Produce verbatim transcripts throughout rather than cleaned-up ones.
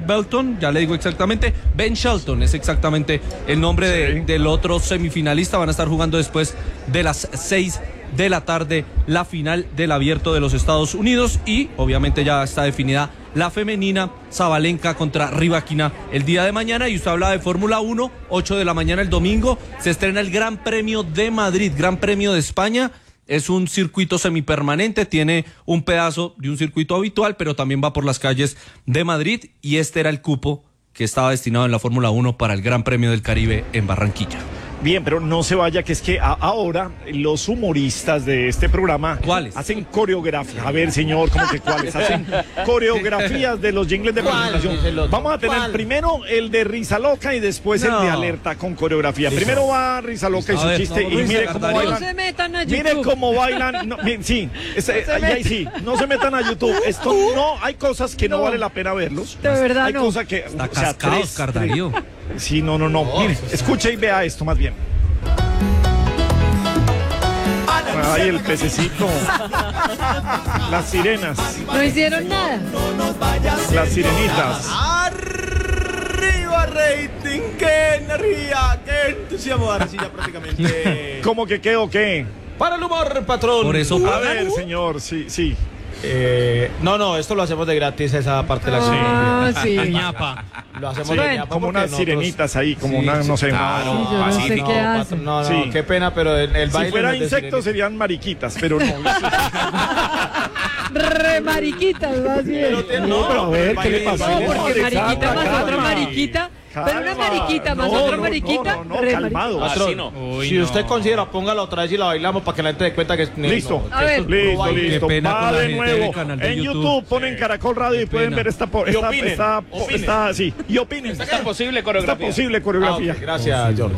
Belton, ya le digo exactamente, Ben Shelton es exactamente el nombre de, sí. del otro semifinalista. Van a estar jugando después de las seis de la tarde la final del Abierto de los Estados Unidos y obviamente ya está definida la femenina, Sabalenka contra Rybakina el día de mañana. Y usted habla de Fórmula uno, ocho de la mañana el domingo, se estrena el Gran Premio de Madrid, Gran Premio de España. Es un circuito semipermanente, tiene un pedazo de un circuito habitual, pero también va por las calles de Madrid y este era el cupo que estaba destinado en la Fórmula uno para el Gran Premio del Caribe en Barranquilla. Bien, pero no se vaya, que es que a, ahora los humoristas de este programa ¿Cuáles? hacen coreografías. A ver, señor, ¿cómo que cuáles? Hacen coreografías de los jingles de presentación. Vamos a tener ¿Cuál? primero el de Risa Loca y después no. el de Alerta con coreografía. Listo. Primero va Risa Loca y su ver, chiste. No, y mire cómo bailan. No se metan a YouTube. Mire cómo bailan. No, miren, sí, es, no ahí, ahí sí, no se metan a YouTube. Esto no, hay cosas que no, no vale la pena verlos. De verdad, hay no. cosas que. Está o sea, cascado, tres, Oscar Darío. Sí, no, no, no. Mire, escuche y vea esto más bien. Ay, el pececito. Las sirenas. No hicieron nada. Las sirenitas. Arriba, rating. Que energía. Que entusiasmo. Ahora sí, ya prácticamente. ¿Cómo que qué o qué? Para el humor, patrón. Por eso. A ver, señor, sí, sí. Eh, no, no, esto lo hacemos de gratis, esa parte de la ah, sí. ñapa. Lo hacemos Sí, de ñapa como unas nosotros... sirenitas ahí, como sí, una, no sé, claro, sí, yo no sé qué hace. No, no, sí. qué pena, pero el, el baile. Si fuera no es de insectos serían mariquitas, pero no. Re mariquitas, más bien. Pero, no, pero a ver, ¿qué le pasó? No, porque mariquita más Calma. otra mariquita. Pero una mariquita más no, otra no, mariquita. No, no, no, re calmado. Patrón, no. Uy, si no. usted considera, póngala otra vez y la bailamos para que la gente dé cuenta que... Listo, no, a ver. listo, listo. Qué pena Va con la de gente nuevo. del canal de en YouTube, YouTube ponen Caracol Radio y pueden pena. ver esta... esta, Y opinen, esta, opinen. esta sí, y opinen. Está posible Esta coreografía. posible coreografía. Ah, okay, gracias, George.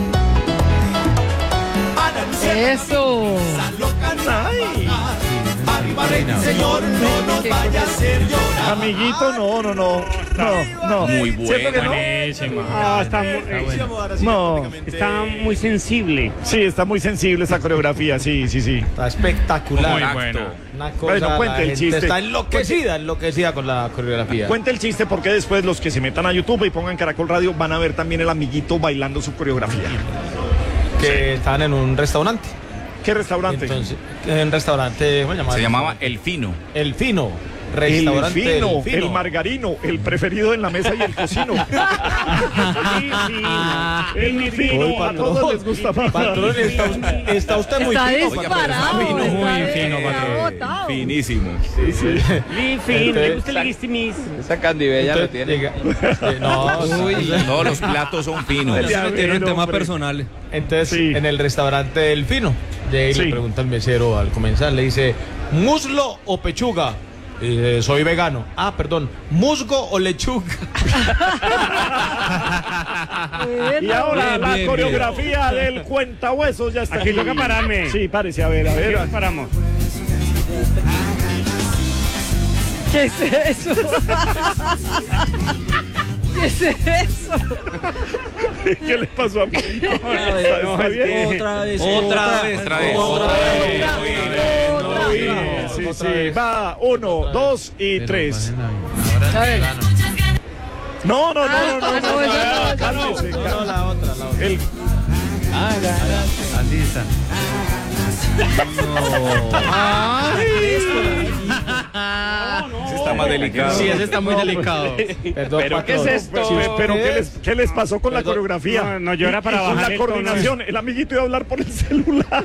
Eso. Ay. Señor, no nos vaya a hacer llorar. Amiguito, no, no, no. No, no. Muy ¿Cierto que no? buenísima. Ah, está muy, no, está muy sensible. Sí, está muy sensible esa coreografía, sí, sí, sí. Está espectacular. Muy bueno. Una cosa, Bueno, cuente la el gente chiste. está enloquecida, enloquecida con la coreografía. Cuente el chiste porque después los que se metan a YouTube y pongan Caracol Radio van a ver también el amiguito bailando su coreografía. Que estaban en un restaurante. ¿Qué restaurante? Entonces, en un restaurante, ¿cómo se llamaba? Se llamaba El Fino. El Fino. El Restaurante fino, El Fino. el margarino, el preferido en la mesa y el cocino. Sí, sí. El fino, Uy, a patrón. todos les gusta más. Patrón, está, usted- está usted muy Está fino, disparado. patrón. fino, está muy de- fino, está patrón. botado. Finísimo. Sí, sí. Muy fino, le gusta el listimis. Esa candibella lo Entonces, tiene. llega- eh, no, Uy. Todos los platos son finos. Se metieron en Hombre. temas personales. Entonces, Sí. en el restaurante El Fino, de ahí Sí. le pregunta al mesero al comenzar, le dice, ¿muslo o pechuga? Y dice, soy vegano. Ah, perdón, ¿musgo o lechuga? Y ahora Bien, la bien, coreografía del cuentahuesos ya está Aquí toca pararme. Sí, párese, a ver, a ver. Aquí paramos. ¿Qué es eso? ¿Qué es eso? ¿Qué le pasó a mí? ¿Está, no, está es bien? que- Otra vez, Otra vez, otra vez. otra vez. Otra, otra. Sí, sí, sí. Va, uno, dos y tres. A ver. No, no, no, no, Ah, no. no, no, esa no, no, esa no. cálmese, No, cálmese. la otra, la otra. El- Así está. Ese está más delicado. Sí, ese está muy delicado. Perdón, ¿Pero qué patrón. es esto? Si Pero, pero ¿qué, ustedes- les, ¿qué les pasó con la Perdón. coreografía? No, no, yo era para Y con bajar la el tono. coordinación. El amiguito iba a hablar por el celular.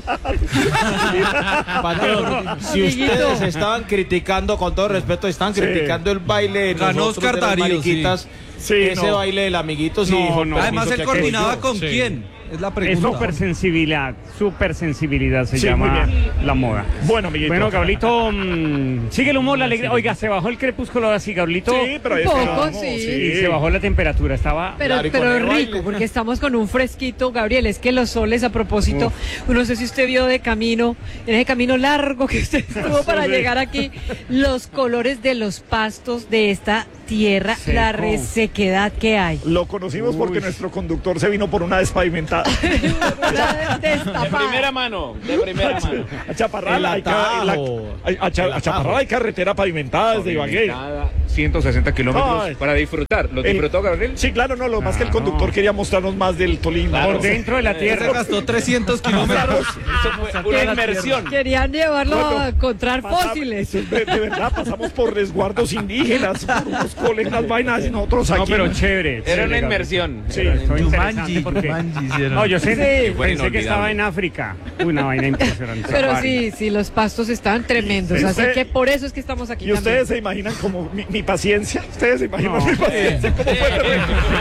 Patrón, si Amiguito. ustedes estaban criticando, con todo respeto, están Sí. criticando el baile de Ganó nosotros Oscar de las Darío, mariquitas, Sí, ese no. baile del amiguito, sí. No, hijo, no. Además, hizo él que coordinaba aquello- con Sí. quién. Es la Es pregunta. super sensibilidad, super sensibilidad se Sí, llama muy bien. la moda. Bueno, amiguito. Bueno, Gablito, mm, sigue el humor, la alegría. Oiga, se bajó el crepúsculo así, Gablito. Sí, pero ahí Un poco, estábamos, sí. Y se bajó la temperatura, estaba... Pero, Claro, y con pero el rico, baile. porque estamos con un fresquito, Gabriel. Es que los soles, a propósito, no sé si usted vio de camino, en ese camino largo que usted estuvo para Sí. llegar aquí, los colores de los pastos de esta tierra, Seco. la resequedad que hay. Lo conocimos porque Uy. nuestro conductor se vino por una despavimentada. Una De destapada. primera mano, de primera mano. A Chaparral, El hay, ca- la- atajo. hay- a, Cha- El a Chaparral atajo. hay carretera pavimentada desde Ibagué. Cada ciento sesenta kilómetros Ay. para disfrutar. ¿Lo El- disfrutó, Gabriel? Sí, claro, no, lo más que el conductor quería mostrarnos más del Tolima. Por ¿no? dentro de la Se tierra. gastó trescientos kilómetros. Eso fue una inmersión. Querían llevarlo Bueno, a encontrar Pasamos- fósiles. eso es de, de verdad, pasamos por resguardos indígenas, por unos colegas vainas y nosotros aquí. No, pero chévere. Era chévere, una Gabriel. inmersión. Sí. Estoy interesante Jumanji, porque... Jumanji hicieron. No, yo sé, Sí. Fue pensé que inolvidable. estaba en África. Una vaina impresionante. Pero Safari. sí, sí, los pastos estaban tremendos. Sí, Así usted- que por eso es que estamos aquí Y ustedes también. se imaginan como mi, mi paciencia. Ustedes se imaginan No. mi paciencia. ¿Cómo fue de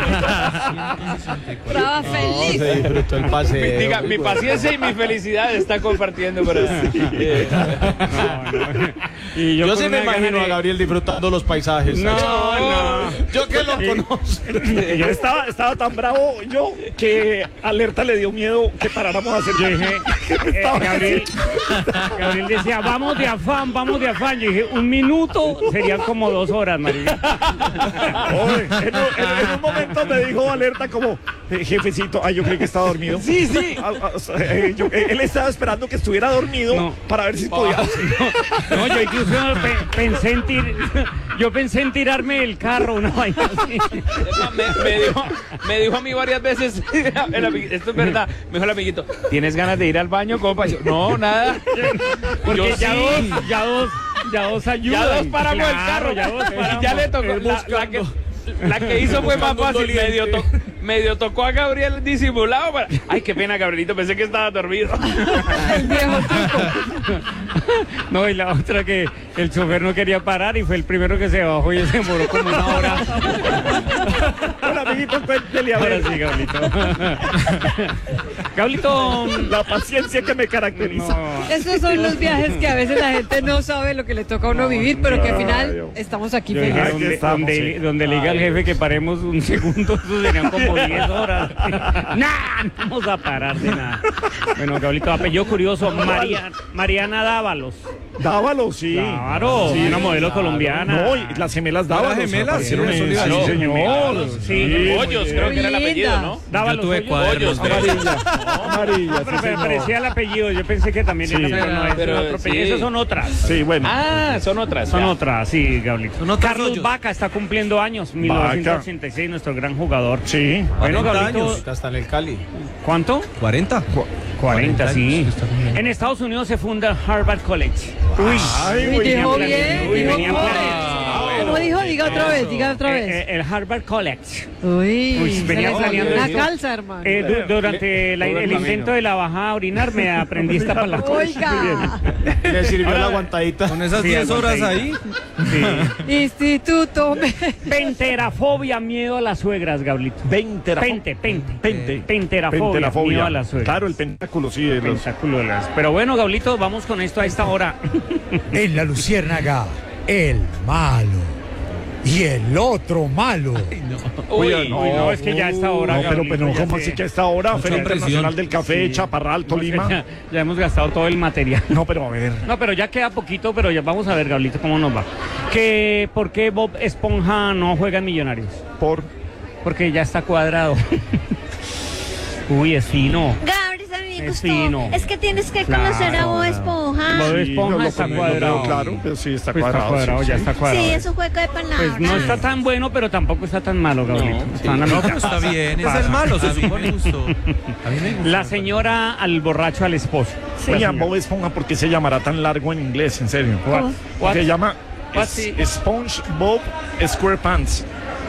Estaba No, feliz. se disfrutó el paseo. Diga, mi paciencia y mi felicidad está compartiendo, pero eh, No, no. Y Yo, con sí me una gana imagino de- a Gabriel disfrutando los paisajes. No, no. Yo que lo conozco. Yo estaba, estaba tan bravo yo que Alerta le dio miedo que paráramos a hacer. Yo dije, eh, Gabriel, Gabriel decía, vamos de afán, vamos de afán. Yo dije, un minuto serían como dos horas, María. Oye, en, un, en- en un momento me dijo Alerta como, "Eh, jefecito, ay, yo creí que estaba dormido. Sí, sí. él estaba esperando que estuviera dormido No. para ver si podía. No, yo incluso pe- pensé en tir- yo pensé en tirarme del carro, una vaina así. me, me dijo, me dijo a mí varias veces, el amiguito, esto es verdad, me dijo el amiguito, ¿tienes ganas de ir al baño, compa? Yo, no, nada. Porque Yo ya sí. dos, ya dos, ya dos ayudan. Ya dos paramos el Claro, carro, ya dos paramos. y ya le tocó. Él La, buscando- la que, la que hizo fue más buscando un fácil, medio, to- doliente. medio tocó a Gabriel disimulado. Para... Ay, qué pena, Gabrielito, pensé que estaba dormido. El viejo tipo. No, y la otra que el chofer no quería parar y fue el primero que se bajó y se demoró como una hora. Hola, amiguito, cuéntele a Ahora ver. sí, Gablito. Gablito. La paciencia que me caracteriza. No. Esos son los viajes que a veces la gente no sabe lo que le toca a uno vivir, pero que al Ay, final Dios. estamos aquí Yo dije, felices. Aquí donde, estamos, donde, sí. donde le diga al jefe que paremos un segundo, eso serían como diez horas. ¡Nah! No vamos a parar de nada. Bueno, Gablito, apellido curioso, María, Mariana Dávalos. Dávalo, sí. Claro, Sí, una modelo colombiana. No, y las gemelas Dávalos. ¿Las gemelas? aparecieron Sí, en- eso sí, iba a decir. señor. Sí, Hoyos, creo que era el apellido, ¿no? Dávalos, Yo tuve Hoyos. cuadernos. Amarilla. Amarilla, No, sí, pero me señor. parecía el apellido, yo pensé que también Sí. era, pero no, es Pero otro apellido. sí. Esas son otras. Sí, bueno. Ah, son otras. Son ya. otras, sí, Gablito. Son otros Carlos hoyos. Vaca está cumpliendo años, mil novecientos ochenta y seis, nuestro gran jugador. Sí. Bueno, cuarenta Gablito, años. Ahorita está en el Cali. ¿cuánto? ¿cuarenta? cuarenta, sí. años, está cumpliendo. En Estados Unidos se funda Harvard College. Uy, Ay, Uy, güey. dijo venía bien, planeando, dijo venía bien. planeando. ¿Cómo dijo? Diga otra vez, diga otra Eh, eh, vez. el Harvard College. Uy, Uy, se venía le salió planeando una eso. calza, hermano. Eh, du- durante la- todo el el camino. intento de la bajada a orinar me aprendí esta palabra. Oiga, Le sirvió Ahora- la aguantadita. Con esas Sí, diez horas aguantadita. ahí. Sí. Instituto. me- Penterafobia, miedo a las suegras, Gablito. Veinte. Pente, pente. Pente. Penterafobia, Penterafobia. miedo a las suegras. Claro, el pentáculo, sí. de los- Pentáculo de las- Pero bueno, Gablito, vamos con esto a esta hora. En la Luciérnaga, el malo. Y el otro malo. Uy, Uy, Uy, no, es que ya a esta hora. No, pero, Gablito, pero ya ¿cómo se- así que a esta hora? Mucha Feria presión. Internacional del Café, Chaparral, Tolima. Ya, ya hemos gastado todo el material. No, pero a ver. No, pero ya queda poquito, pero ya vamos a ver, Gablito, cómo nos va. Que, ¿por qué Bob Esponja no juega en Millonarios? Por. Porque ya está cuadrado. Uy, es fino. Gabriel, a mí me Es gustó. fino. Es que tienes que Claro. conocer a Bob Esponja. Bob Sí, Esponja no lo está conozco, cuadrado. Claro, pero sí está Pues está cuadrado. cuadrado, sí, ya sí. está cuadrado. Sí, es un juego de palabras. Pues no está tan bueno, pero tampoco está tan malo, Gabrielito. Está en la No, mitad. pero está bien. Es Pasa. el malo, se A mí supone. me gustó. A mí me gusta. La señora al borracho al esposo. Oye, Bob Esponja, ¿por qué se llamará tan largo en inglés? En serio. What? What? Se llama What? es- Sponge Bob Squarepants.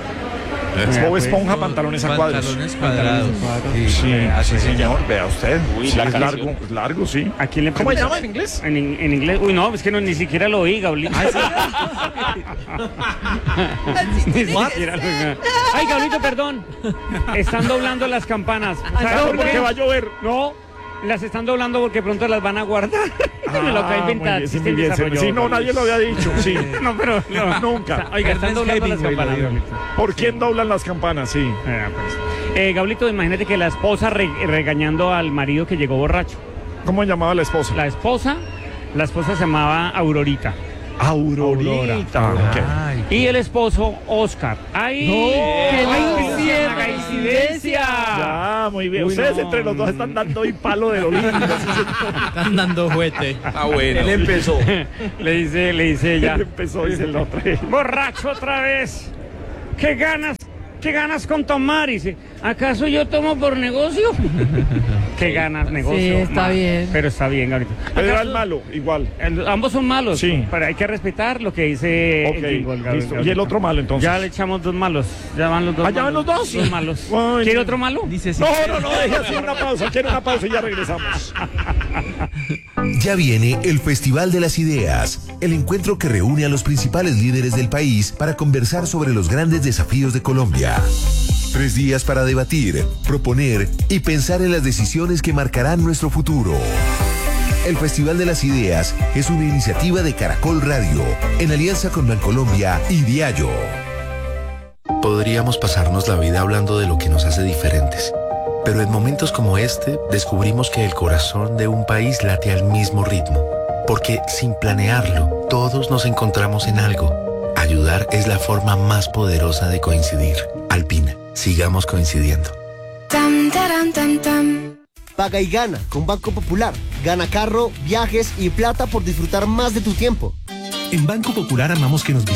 Es Bob Esponja, pantalones a cuadros. Pantalones cuadrados. Sí, así sí, señor. Vea usted. Uy, Sí, la es canción. largo, es largo, sí. ¿A quién le ¿Cómo se preguntas? llama en inglés? En, in- en inglés. Uy, no, es que no, ni siquiera lo oí, Gabrielito. Ni siquiera lo oí. Ay, Gabrielito, perdón. Están doblando las campanas. ¿Sabes Claro, por porque qué? va a llover. No, las están doblando porque pronto las van a guardar. Me lo acabo de Ah, muy inventar. bien, sí, Existe muy en bien. desarrollo, Sí, no, Gabrielito. nadie lo había dicho. Sí. No, pero no. Nunca. Oiga, están Ernest doblando las Hemingway lo campanas, dijo. Gabrielito. ¿Por quién doblan las campanas? Sí. Eh, pues. Eh, Gablito, imagínate que la esposa re- regañando al marido que llegó borracho. ¿Cómo llamaba la esposa? La esposa, la esposa se llamaba Aurorita. Aurorita. Ok. Ay, y el esposo, Oscar. ¡Ay! ¡Qué ¡Ay, luciérnaga! coincidencia! Ya, muy bien. Uy, Ustedes no. entre los dos están dando hoy palo de Olímpico. Están dando juguete. Ah, bueno. Él empezó. Le dice, le dice ella. Él empezó, dice el otro. Borracho otra vez. ¿Qué ganas? ¿Qué ganas con tomar? Y dice, ¿acaso yo tomo por negocio? ¿Qué ganas, negocio? Sí, está Ma- bien. Pero está bien, ahorita. Pero era el malo, igual. El- ambos son malos, Sí. pero hay que respetar lo que dice Ok, el jingle, Gabriel. listo. ¿Y el otro malo, entonces? Ya le echamos dos malos. Ya van los dos ¿Ah, ya van malos. los dos? Dos malos. Ay, ¿Quiere no. otro malo? Dice sí. No, no, no, deje así una pausa. Quiero una pausa y ya regresamos. Ya viene el Festival de las Ideas, el encuentro que reúne a los principales líderes del país para conversar sobre los grandes desafíos de Colombia. Tres días para debatir, proponer y pensar en las decisiones que marcarán nuestro futuro. El Festival de las Ideas es una iniciativa de Caracol Radio, en alianza con Bancolombia y Diallo. Podríamos pasarnos la vida hablando de lo que nos hace diferentes. Pero en momentos como este, descubrimos que el corazón de un país late al mismo ritmo. Porque sin planearlo, todos nos encontramos en algo. Ayudar es la forma más poderosa de coincidir. Alpina, sigamos coincidiendo. Tam, taram, tam, tam. Paga y gana con Banco Popular. Gana carro, viajes y plata por disfrutar más de tu tiempo. En Banco Popular amamos que nos visiten.